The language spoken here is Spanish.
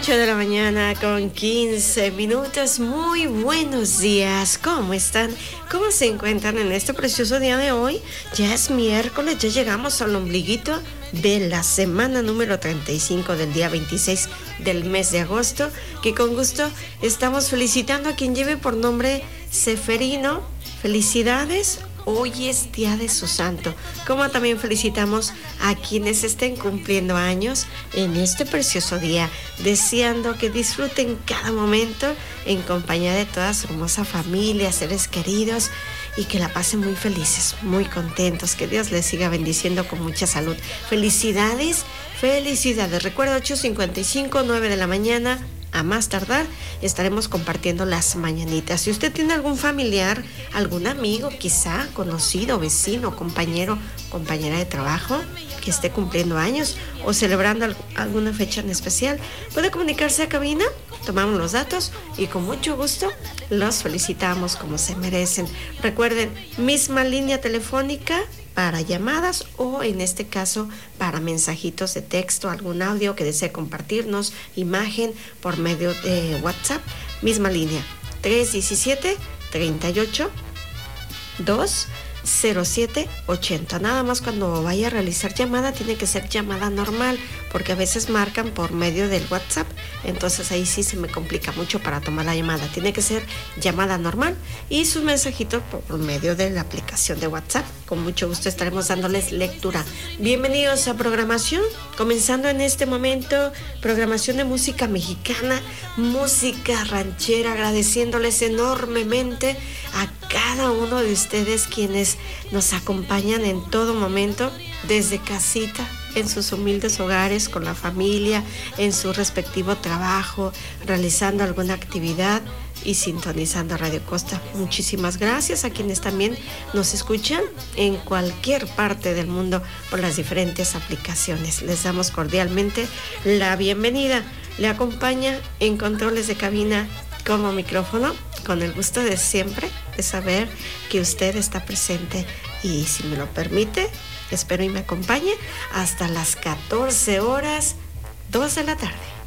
8 de la mañana con 15 minutos. Muy buenos días. ¿Cómo están? ¿Cómo se encuentran en este precioso día de hoy? Ya es miércoles, ya llegamos al ombliguito de la semana número 35 del día 26 del mes de agosto, que con gusto estamos felicitando a quien lleve por nombre Seferino. Felicidades. Hoy es día de su santo, como también felicitamos a quienes estén cumpliendo años en este precioso día, deseando que disfruten cada momento en compañía de toda su hermosa familia, seres queridos, y que la pasen muy felices, muy contentos, que Dios les siga bendiciendo con mucha salud. Felicidades, felicidades. Recuerda, 8:55, 9 de la mañana. A más tardar estaremos compartiendo las mañanitas. Si usted tiene algún familiar, algún amigo, quizá conocido, vecino, compañero, compañera de trabajo que esté cumpliendo años o celebrando alguna fecha en especial, puede comunicarse a cabina, tomamos los datos y con mucho gusto los felicitamos como se merecen. Recuerden, misma línea telefónica para llamadas o en este caso para mensajitos de texto, algún audio que desee compartirnos, imagen por medio de WhatsApp, misma línea 317-38-207-80. Nada más cuando vaya a realizar llamada tiene que ser llamada normal, porque a veces marcan por medio del WhatsApp, entonces ahí sí se me complica mucho para tomar la llamada. Tiene que ser llamada normal y sus mensajitos por medio de la aplicación de WhatsApp. Con mucho gusto estaremos dándoles lectura. Bienvenidos a programación, comenzando en este momento programación de música mexicana, música ranchera, agradeciéndoles enormemente a cada uno de ustedes quienes nos acompañan en todo momento desde casita, en sus humildes hogares, con la familia, en su respectivo trabajo, realizando alguna actividad y sintonizando Radio Costa. Muchísimas gracias a quienes también nos escuchan en cualquier parte del mundo por las diferentes aplicaciones. Les damos cordialmente la bienvenida. Le acompaña en controles de cabina como micrófono, con el gusto de siempre de saber que usted está presente y, si me lo permite, espero y me acompañe hasta las 14 horas, 2 de la tarde.